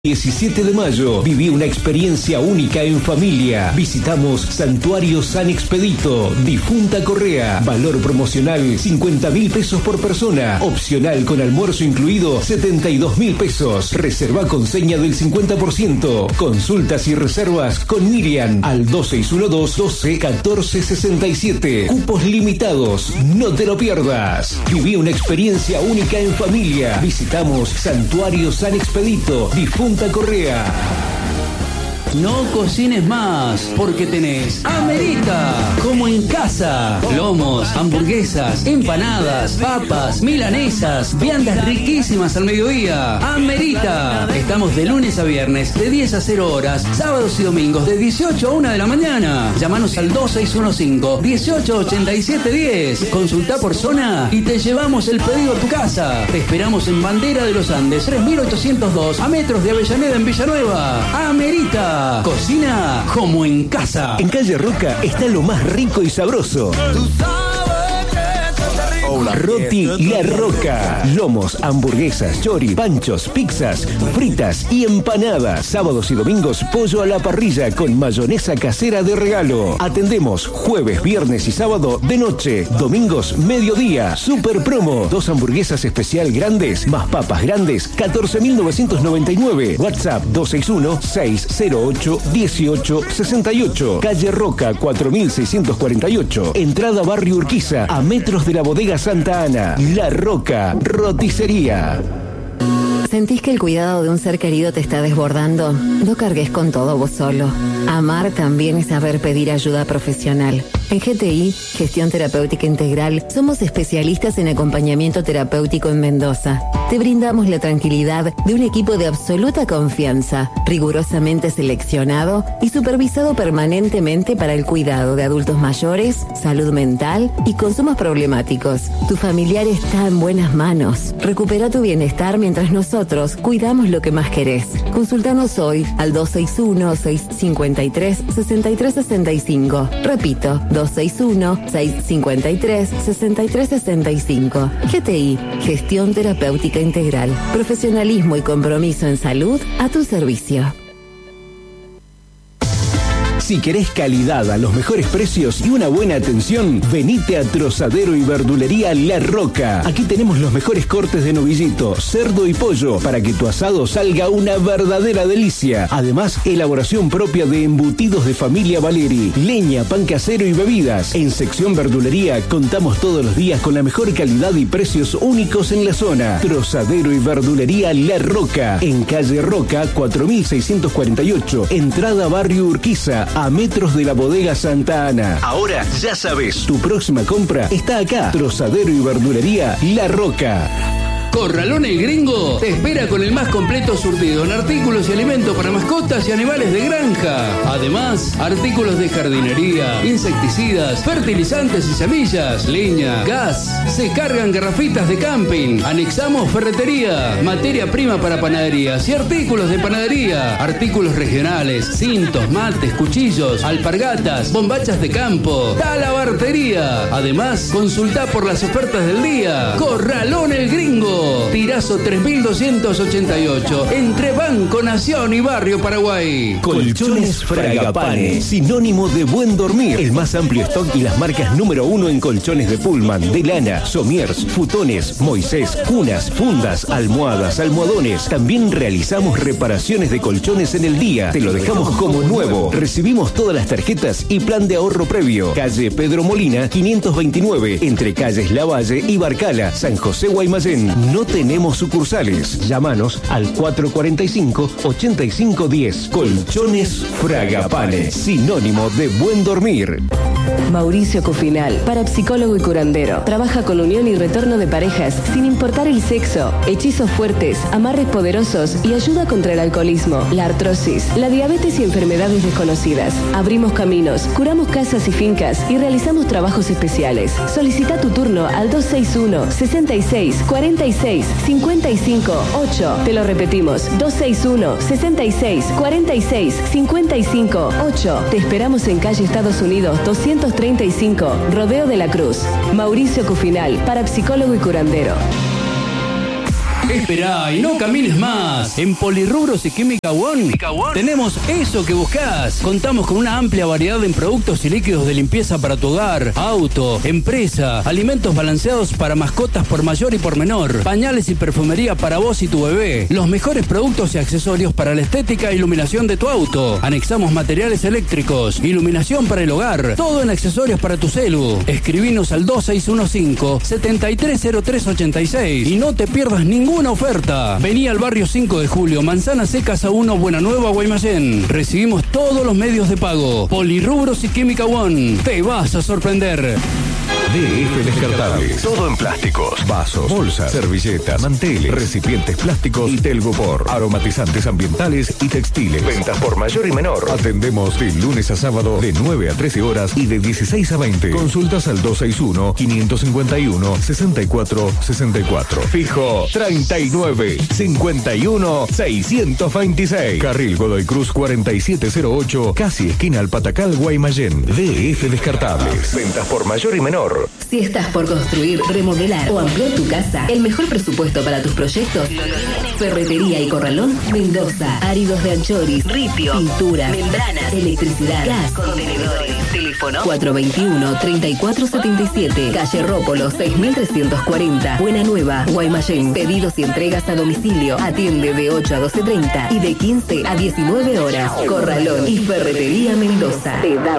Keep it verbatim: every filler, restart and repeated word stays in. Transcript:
diecisiete de mayo, viví una experiencia única en familia. Visitamos Santuario San Expedito, Difunta Correa. Valor promocional cincuenta mil pesos por persona. Opcional con almuerzo incluido setenta y dos mil pesos. Reserva con seña del cincuenta por ciento. Consultas y reservas con Miriam al dos seis uno dos, doce, catorce sesenta y siete. Cupos limitados, no te lo pierdas. Viví una experiencia única en familia. Visitamos Santuario San Expedito, Difunta Correa. No cocines más, porque tenés Amerita, como en casa. Lomos, hamburguesas, empanadas, papas, milanesas, viandas riquísimas al mediodía. Amerita. Estamos de lunes a viernes, de diez a cero horas, sábados y domingos, de dieciocho a una de la mañana. Llámanos al dos seis uno cinco, dieciocho ochenta y siete diez. Consulta por zona y te llevamos el pedido a tu casa. Te esperamos en Bandera de los Andes, tres mil ochocientos dos, a metros de Avellaneda en Villanueva. Amerita. Cocina como en casa. En Calle Roca está lo más rico y sabroso. Roti La Roca. Lomos, hamburguesas, chori, panchos, pizzas, fritas y empanadas. Sábados y domingos, pollo a la parrilla con mayonesa casera de regalo. Atendemos jueves, viernes y sábado de noche. Domingos, mediodía. Super promo. Dos hamburguesas especial grandes más papas grandes, catorce mil novecientos noventa y nueve. WhatsApp dos seis uno, seis cero ocho, dieciocho sesenta y ocho. Calle Roca cuatro mil seiscientos cuarenta y ocho. Entrada Barrio Urquiza, a metros de la bodega Santa Ana. La Roca, roticería. ¿Sentís que el cuidado de un ser querido te está desbordando? No cargues con todo vos solo. Amar también es saber pedir ayuda profesional. En G T I, Gestión Terapéutica Integral, somos especialistas en acompañamiento terapéutico en Mendoza. Te brindamos la tranquilidad de un equipo de absoluta confianza, rigurosamente seleccionado y supervisado permanentemente para el cuidado de adultos mayores, salud mental y consumos problemáticos. Tu familiar está en buenas manos. Recupera tu bienestar mientras nosotros cuidamos lo que más querés. Consultanos hoy al dos seis uno, seis cinco tres, seis tres seis cinco. Repito, dos seis uno, seis cinco tres, seis tres seis cinco. G T I, Gestión Terapéutica Integral. Profesionalismo y compromiso en salud a tu servicio. Si querés calidad a los mejores precios y una buena atención, venite a Trozadero y Verdulería La Roca. Aquí tenemos los mejores cortes de novillito, cerdo y pollo para que tu asado salga una verdadera delicia. Además, elaboración propia de embutidos de familia Valeri, leña, pan casero y bebidas. En sección verdulería contamos todos los días con la mejor calidad y precios únicos en la zona. Trozadero y Verdulería La Roca, en calle Roca cuatro mil seiscientos cuarenta y ocho, entrada Barrio Urquiza, a metros de la bodega Santa Ana. Ahora ya sabes, tu próxima compra está acá. Trozadero y Verdulería La Roca. Corralón El Gringo te espera con el más completo surtido en artículos y alimentos para mascotas y animales de granja. Además, artículos de jardinería, insecticidas, fertilizantes y semillas, leña, gas. Se cargan garrafitas de camping. Anexamos ferretería, materia prima para panaderías y artículos de panadería. Artículos regionales, cintos, mates, cuchillos, alpargatas, bombachas de campo, talabartería. Además, consultá por las ofertas del día. Corralón El Gringo. Tirazo tres mil doscientos ochenta y ocho, entre Banco Nación y Barrio Paraguay. Colchones Fragapane, sinónimo de buen dormir. El más amplio stock y las marcas número uno en colchones de Pullman, de lana, somiers, futones, Moisés, cunas, fundas, almohadas, almohadones. También realizamos reparaciones de colchones en el día. Te lo dejamos como nuevo. Recibimos todas las tarjetas y plan de ahorro previo. Calle Pedro Molina, quinientos veintinueve, entre calles Lavalle y Barcala, San José Guaymallén. No tenemos sucursales. Llámanos al cuatro cuatro cinco, ocho cinco uno cero. Colchones Fragapane, sinónimo de buen dormir. Mauricio Cufinal, parapsicólogo y curandero. Trabaja con unión y retorno de parejas sin importar el sexo, hechizos fuertes, amarres poderosos y ayuda contra el alcoholismo, la artrosis, la diabetes y enfermedades desconocidas. Abrimos caminos, curamos casas y fincas y realizamos trabajos especiales. Solicita tu turno al dos seis uno, sesenta y seis, cuarenta y seis, cincuenta y cinco, ocho. Te lo repetimos, dos seis uno, sesenta y seis, cuarenta y seis, cincuenta y cinco, ocho. Te esperamos en calle Estados Unidos doscientos treinta y cinco, Rodeo de la Cruz. Mauricio Cufinal, parapsicólogo y curandero. Esperá y no camines más. En Polirrubros y Química One tenemos eso que buscás. Contamos con una amplia variedad en productos y líquidos de limpieza para tu hogar, auto, empresa, alimentos balanceados para mascotas por mayor y por menor, pañales y perfumería para vos y tu bebé, los mejores productos y accesorios para la estética e iluminación de tu auto. Anexamos materiales eléctricos, iluminación para el hogar, todo en accesorios para tu celu. Escribinos al dos seis uno cinco, siete tres cero tres ocho seis y no te pierdas ninguna oferta. Vení al barrio cinco de julio, Manzana Seca a uno, Buena Nueva, Guaymallén. Recibimos todos los medios de pago. Polirrubros y Química One. Te vas a sorprender. D F Descartables. Todo en plásticos, vasos, bolsas, servilletas, manteles, recipientes plásticos y telgopor. Aromatizantes ambientales y textiles. Ventas por mayor y menor. Atendemos de lunes a sábado de nueve a trece horas y de dieciséis a veinte. Consultas al dos seis uno, cinco cinco uno, seis cuatro seis cuatro. Fijo treinta y nueve, cincuenta y uno, seiscientos veintiséis. Carril Godoy Cruz cuarenta y siete cero ocho, casi esquina al Patacal, Guaymallén. D F Descartables. Ventas por mayor y menor. Si estás por construir, remodelar o ampliar tu casa, el mejor presupuesto para tus proyectos lo tiene Ferretería y Corralón Mendoza. Áridos de anchoris, ripio, pinturas, membranas, electricidad, gas, contenedores. Teléfono cuatro dos uno, tres cuatro siete siete. Calle Rópolo seis mil trescientos cuarenta. Buena Nueva, Guaymallén. Pedidos y entregas a domicilio. Atiende de ocho a doce treinta y de quince a diecinueve horas. Corralón y Ferretería Mendoza. Te da